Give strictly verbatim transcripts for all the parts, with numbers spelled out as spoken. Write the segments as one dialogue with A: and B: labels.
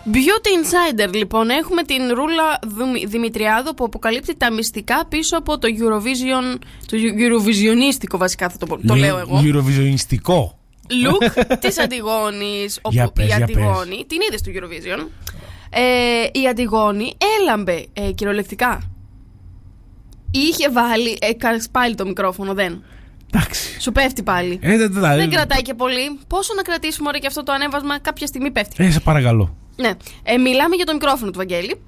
A: Beauty Insider, λοιπόν, έχουμε την Ρούλα Δημητριάδου που αποκαλύπτει τα μυστικά πίσω από το Eurovision. Το Eurovisionίστικο, βασικά θα το, πω, το λέω εγώ.
B: Eurovisionιστικό.
A: Look της Αντιγόνης. Όπου πες, η Αντιγόνη, την είδες στο Eurovision. Ε, η Αντιγόνη έλαμπε ε, κυριολεκτικά. Είχε βάλει. Ε, πάλι το μικρόφωνο, δεν.
B: Εντάξει.
A: Σου πέφτει πάλι.
B: Ε, δε, δε, δε,
A: δεν κρατάει και πολύ. Πόσο να κρατήσουμε ώρα και αυτό το ανέβασμα, κάποια στιγμή πέφτει.
B: Ε, σε παρακαλώ.
A: Ναι. Ε, μιλάμε για το μικρόφωνο του Βαγγέλη.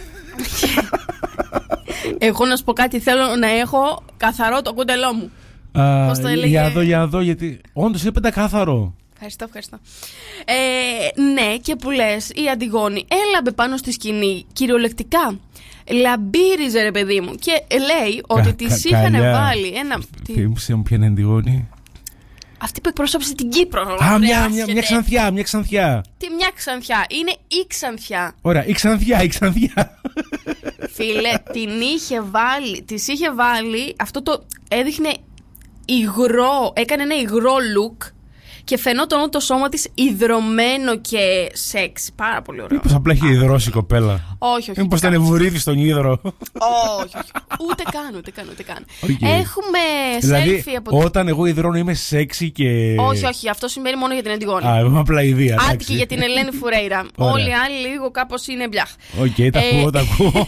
A: Εγώ να σου πω κάτι, θέλω να έχω καθαρό το κούτελό μου.
B: Α,
A: πώς το έλεγε.
B: Για εδώ, για εδώ, γιατί όντως είναι πεντακάθαρο.
A: Ευχαριστώ, ευχαριστώ. Ε, ναι, και που λες, η Αντιγόνη έλαμπε πάνω στη σκηνή κυριολεκτικά. Λαμπύριζε, ρε παιδί μου. Και λέει ότι κα, της κα, είχαν βάλει ένα.
B: Ποια είναι η Αντιγόνη?
A: Αυτή που εκπροσώπησε την Κύπρο.
B: Α, μια, μια, μια ξανθιά, μια ξανθιά.
A: Τι μια ξανθιά? Είναι η ξανθιά.
B: Ωραία, η ξανθιά, η ξανθιά.
A: Φίλε, την είχε βάλει, της είχε βάλει, αυτό το έδειχνε υγρό, έκανε ένα υγρό look και φαινόταν το σώμα της υδρωμένο και σεξ. Πάρα πολύ ωραίο.
B: Μήπως απλά έχει υδρώσει η κοπέλα?
A: Όχι, όχι.
B: Μήπως ήταν βουρίδι στον ύδρο?
A: Όχι, όχι. Ούτε καν, ούτε καν, ούτε καν.
B: Okay.
A: Έχουμε
B: δηλαδή,
A: selfie από.
B: Όταν εγώ υδρώνω είμαι σεξι και.
A: Όχι, όχι. Αυτό σημαίνει μόνο για την Αντιγόνη.
B: Α, είμαι απλά ιδία.
A: Άντε και για την Ελένη Φουρέιρα. Όλοι οι άλλοι λίγο κάπως είναι μπλιάχ.
B: Οκ, okay, τα ακούω, τα ακούω.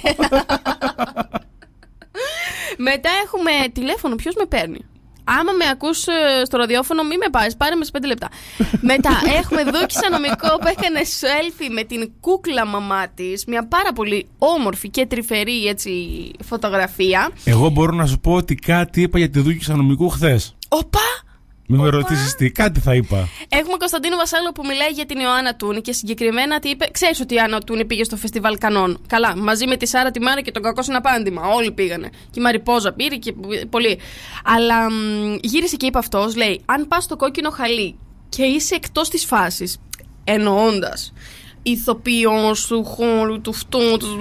A: Μετά έχουμε τηλέφωνο. Ποιος με παίρνει? Άμα με ακούς στο ραδιόφωνο, μην με πάρεις, πάρε με σε πέντε λεπτά. Μετά έχουμε Δούκη Σανομικό που έκανε selfie με την κούκλα μαμά της. Μια πάρα πολύ όμορφη και τρυφερή έτσι φωτογραφία.
B: Εγώ μπορώ να σου πω ότι κάτι είπα για τη Δούκη Σανομικού χθες.
A: Οπα!
B: Μην με ρωτήσεις τι, κάτι θα είπα.
A: Έχουμε Κωνσταντίνο Βασάλο που μιλάει για την Ιωάννα Τούνη και συγκεκριμένα τι είπε. Ξέρεις ότι η Ιωάννα Τούνη πήγε στο φεστιβάλ Κανών? Καλά, μαζί με τη Σάρα τη Μάρα και τον Κακό Συναπάντημα. Όλοι πήγανε. Και η Μαριπόζα πήρε και πολλοί. Αλλά μ, γύρισε και είπε αυτός, λέει, αν πας στο κόκκινο χαλί και είσαι εκτός της φάσης, εννοώντας ηθοποιός του χώρου, του φτού, του.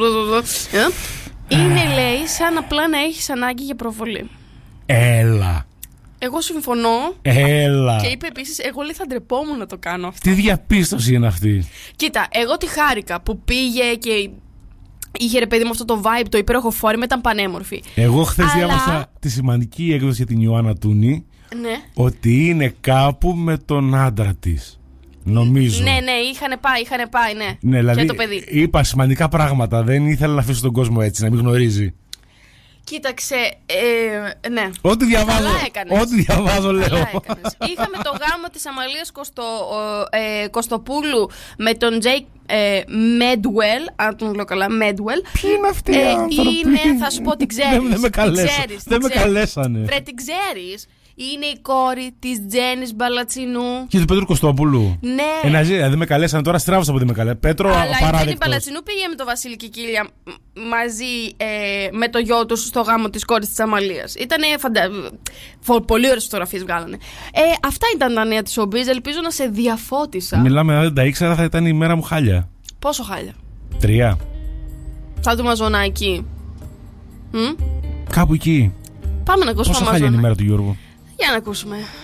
A: Είναι, λέει, σαν απλά να έχεις ανάγκη για προβολή.
B: Έλα.
A: Εγώ συμφωνώ.
B: Έλα.
A: Και είπε επίσης, εγώ λέει θα ντρεπόμουν να το κάνω αυτό.
B: Τι διαπίστωση είναι αυτή?
A: Κοίτα, εγώ τη χάρηκα που πήγε και είχε, ρε παιδί μου, αυτό το vibe, το υπέροχο φόρημα, ήταν πανέμορφη.
B: Εγώ χθες
A: Αλλά...
B: διάβασα τη σημαντική έκδοση για την Ιωάννα Τούνη.
A: Ναι.
B: Ότι είναι κάπου με τον άντρα της. Νομίζω.
A: Ναι, ναι, είχαν πάει, είχαν πάει, ναι.
B: Ναι, δηλαδή
A: για το παιδί.
B: Είπα σημαντικά πράγματα. Δεν ήθελα να αφήσω τον κόσμο έτσι, να μην γνωρίζει.
A: Κοίταξε, ε, ναι.
B: Ό,τι διαβάζω, ό,τι διαβάζω λέω.
A: Είχαμε το γάμο της Αμαλίας Κωστο, ε, Κωστοπούλου με τον Τζέικ ε, Μέντουελ, αν τον λέω καλά, Μέντουελ.
B: Ποιοι είναι αυτοί οι
A: ε,
B: άνθρωποι?
A: Είναι, θα σου πω, την ξέρεις.
B: Δεν, δεν με καλέσανε. Δεν με καλέσανε.
A: Βρε, την ξέρεις. Είναι η κόρη της Τζέννης Μπαλατσινού
B: και του Πέτρου Κωστόπουλου.
A: Ναι.
B: Ένα δεν με καλέσανε, τώρα στράβωσα που δεν με καλέσανε. Πέτρο, απαράδεκτος. Αλλά η Τζέννη
A: Μπαλατσινού πήγε με τον Βασίλη Κικίλια μαζί ε, με το γιο του στο γάμο της κόρης της Αμαλίας. Ήτανε φαντα... πολύ ωραίες φωτογραφίες βγάλανε. Ε, αυτά ήταν τα νέα της showbiz. Ελπίζω να σε διαφώτισα.
B: Μιλάμε, αν δεν τα ήξερα θα ήταν η μέρα μου χάλια.
A: Πόσο χάλια?
B: Τρία.
A: Θα το μαζονάκι.
B: Κάπου εκεί.
A: Πάμε να ακούσουμε.
B: Πόσο χάλια είναι η μέρα του Γιώργου?
A: Για να ακούσουμε.